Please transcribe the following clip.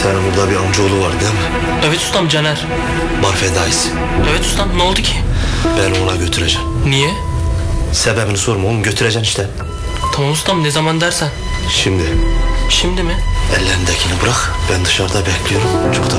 Senin burada bir amcaoğlu var değil mi? Evet ustam, Caner. Bar fedaisi. Evet ustam, ne oldu ki? Ben ona götüreceğim. Niye? Sebebini sorma oğlum, götüreceksin işte. Tamam ustam, ne zaman dersen. Şimdi Şimdi mi? ellerindekini bırak, ben dışarıda bekliyorum. Çok da